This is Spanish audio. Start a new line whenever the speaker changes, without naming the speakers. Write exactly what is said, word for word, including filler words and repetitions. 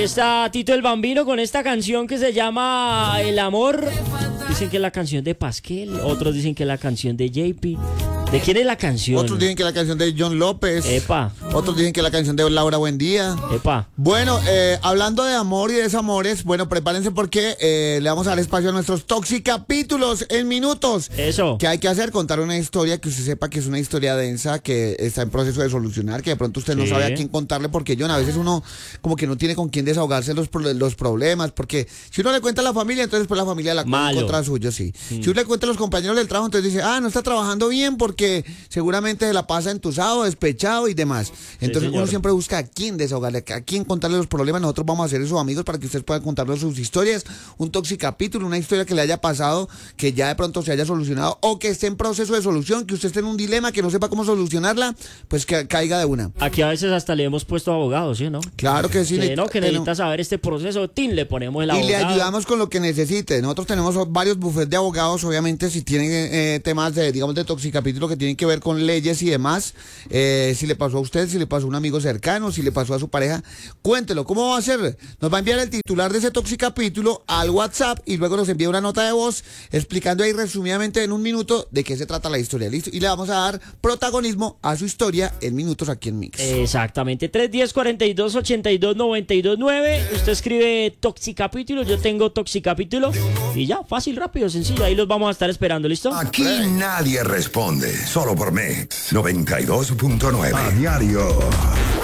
está Tito el Bambino con esta canción que se llama El Amor. Dicen que es la canción de Pasquel, otros dicen que es la canción de J P. ¿De quién es la canción?
Otros dicen que es la canción de John López.
Epa.
Otros dicen que es la canción de Laura Buendía.
Epa.
Bueno, eh, hablando de amor y desamores, bueno, prepárense porque eh, le vamos a dar espacio a nuestros toxicapítulos en minutos.
Eso.
¿Qué hay que hacer? Contar una historia que usted sepa que es una historia densa, que está en proceso de solucionar, que de pronto usted no
Sí.
sabe a quién contarle, porque John, a veces uno como que no tiene con quién desahogarse los, pro- los problemas, porque si uno le cuenta a la familia, entonces pues la familia la cuenta
Malo.
contra suyo, sí. Si uno le cuenta a los compañeros del trabajo, entonces dice, ah, no está trabajando bien porque seguramente se la pasa entusado, despechado y demás. Entonces
señor.
uno siempre busca a quién desahogarle, a quién contarle los problemas. Nosotros vamos a ser sus amigos para que ustedes puedan contarnos sus historias, un toxicapítulo, una historia que le haya pasado, que ya de pronto se haya solucionado o que esté en proceso de solución, que usted esté en un dilema, que no sepa cómo solucionarla, pues que caiga de una.
Aquí a veces hasta le hemos puesto abogados, ¿sí, no?
Claro que sí.
Que no, que
tenemos-
necesita saber este proceso, tin, le ponemos el
Y
abogado.
le ayudamos con lo que necesite. Nosotros tenemos varios bufetes de abogados, obviamente, si tienen eh, temas de, digamos, de toxicapítulo que tienen que ver con leyes y demás. Eh, si le pasó a usted, si le pasó a un amigo cercano, si le pasó a su pareja, cuéntelo. ¿Cómo va a ser? Nos va a enviar el titular de ese toxicapítulo al WhatsApp y luego nos envía una nota de voz explicando ahí resumidamente en un minuto de qué se trata la historia. ¿Listo? Y le vamos a dar protagonismo a su historia en minutos aquí en Mix.
Exactamente, tres uno cero, cuarenta y dos, ochenta y dos, noventa y dos, nueve. Usted escribe toxicapítulo, yo tengo toxicapítulo. Y ya, fácil, rápido, sencillo. Ahí los vamos a estar esperando, ¿listo?
Aquí nadie responde, solo por Mix noventa y dos punto nueve. A diario.